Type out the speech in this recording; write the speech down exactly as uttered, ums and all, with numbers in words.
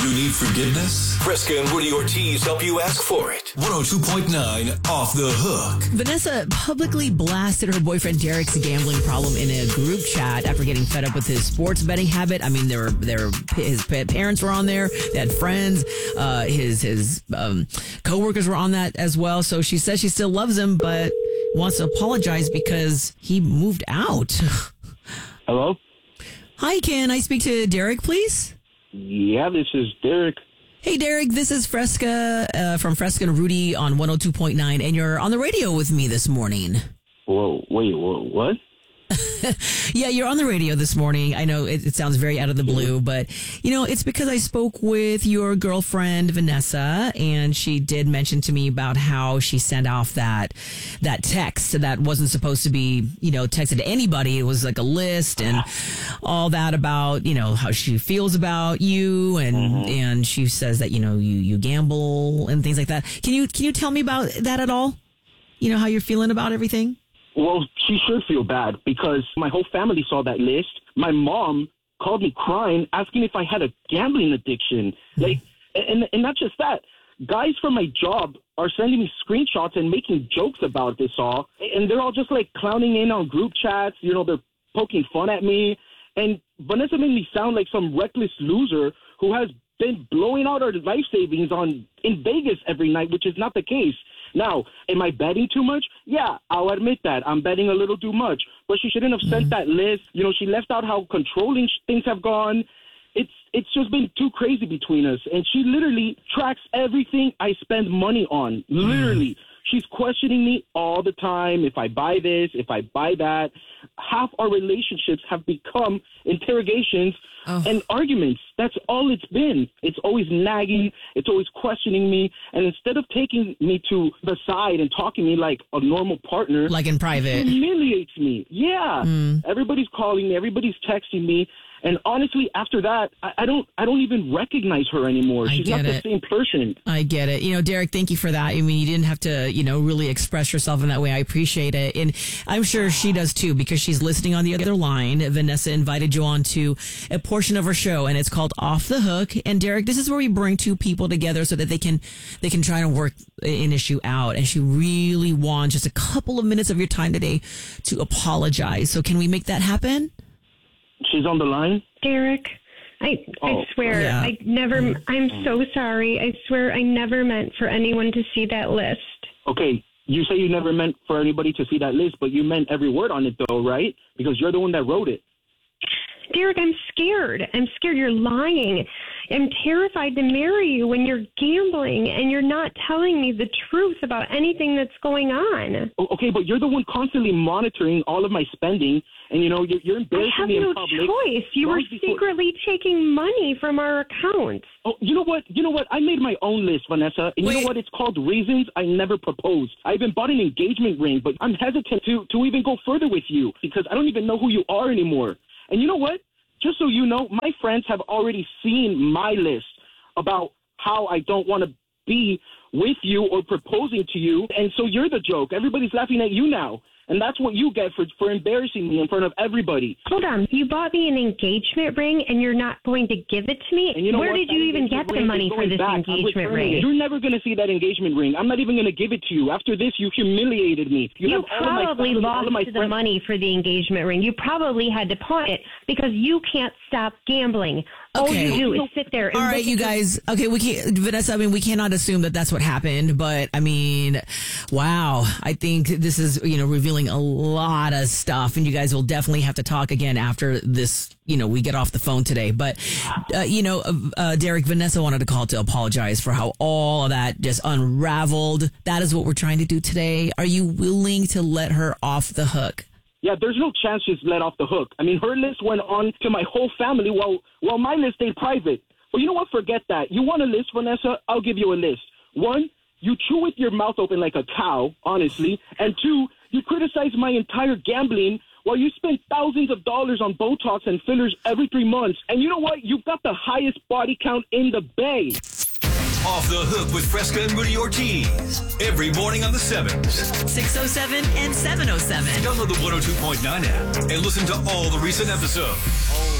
You need forgiveness? Fresca and Woody Ortiz help you ask for it. one oh two point nine Off the Hook. Vanessa publicly blasted her boyfriend Derek's gambling problem in a group chat after getting fed up with his sports betting habit. I mean, there were, there were, his parents were on there. They had friends. Uh, his his um, coworkers were on that as well. So she says she still loves him, but wants to apologize because he moved out. Hello? Hi, can I speak to Derek, please? Yeah, this is Derek. Hey, Derek, this is Fresca uh, from Fresca and Rudy on one oh two point nine, and you're on the radio with me this morning. Whoa, wait, whoa, what? Yeah, you're on the radio this morning. I know it, it sounds very out of the blue, but, you know, it's because I spoke with your girlfriend, Vanessa, and she did mention to me about how she sent off that that text that wasn't supposed to be, you know, texted to anybody. It was like a list and all that about, you know, how she feels about you, and mm-hmm. and she says that, you know, you, you gamble and things like that. Can you can you tell me about that at all? You know, how you're feeling about everything? Well, she should feel bad because my whole family saw that list. My mom called me crying, asking if I had a gambling addiction. Like, and and not just that. Guys from my job are sending me screenshots and making jokes about this all. And they're all just like clowning in on group chats. You know, they're poking fun at me. And Vanessa made me sound like some reckless loser who has been blowing out our life savings on in Vegas every night, which is not the case. Now, am I betting too much? Yeah, I'll admit that. I'm betting a little too much. But she shouldn't have sent mm-hmm. that list. You know, she left out how controlling things have gone. It's it's just been too crazy between us. And she literally tracks everything I spend money on. Literally. Mm. She's questioning me all the time if I buy this, if I buy that. Half our relationships have become interrogations oh. and arguments. That's all it's been. It's always nagging. It's always questioning me. And instead of taking me to the side and talking to me like a normal partner. Like in private. It humiliates me. Yeah. Mm. Everybody's calling me. Everybody's texting me. And honestly, after that, I, I don't I don't even recognize her anymore. She's not the same person. I get it. You know, Derek, thank you for that. I mean, you didn't have to, you know, really express yourself in that way. I appreciate it. And I'm sure she does too, because she's listening on the other line. Vanessa invited you on to a portion of her show, and it's called Off the Hook. And Derek, this is where we bring two people together so that they can they can try to work an issue out. And she really wants just a couple of minutes of your time today to apologize. So can we make that happen? She's on the line? Derek, I oh, I swear, yeah. I never, I'm so sorry. I swear I never meant for anyone to see that list. Okay, you say you never meant for anybody to see that list, but you meant every word on it though, right? Because you're the one that wrote it. Derek, I'm scared. I'm scared you're lying. I'm terrified to marry you when you're gambling and you're not telling me the truth about anything that's going on. Okay, but you're the one constantly monitoring all of my spending, and you know, you're, you're embarrassing me in public. I have no choice. You were secretly taking money from our accounts. Oh, you know what? You know what? I made my own list, Vanessa, and Wait. you know what? It's called Reasons I Never Proposed. I even bought an engagement ring, but I'm hesitant to, to even go further with you because I don't even know who you are anymore. And you know what? Just so you know, my friends have already seen my list about how I don't want to be with you or proposing to you. And so you're the joke. Everybody's laughing at you now. And that's what you get for for embarrassing me in front of everybody. Hold on. You bought me an engagement ring and you're not going to give it to me? And you know Where what? did that you even get the money for this back. engagement ring? It. You're never going to see that engagement ring. I'm not even going to give it to you. After this, you humiliated me. You, you probably lost the friends. money for the engagement ring. You probably had to pawn it because you can't stop gambling. All Okay. you do is sit there. And All right, you guys. Okay, we can't, Vanessa. I mean, we cannot assume that that's what happened, but I mean, wow. I think this is, you know, revealing a lot of stuff, and you guys will definitely have to talk again after this. You know, we get off the phone today, but uh, you know, uh, Derek, Vanessa wanted to call to apologize for how all of that just unraveled. That is what we're trying to do today. Are you willing to let her off the hook? Yeah, there's no chance she's let off the hook. I mean, her list went on to my whole family while, while my list stayed private. But you know what? Forget that. You want a list, Vanessa? I'll give you a list. One, you chew with your mouth open like a cow, honestly. And two, you criticize my entire gambling while you spend thousands of dollars on Botox and fillers every three months. And you know what? You've got the highest body count in the Bay. Off the Hook with Fresca and Rudy Ortiz. Every morning on the sevens. six oh seven and seven oh seven. Download the one oh two point nine app and listen to all the recent episodes.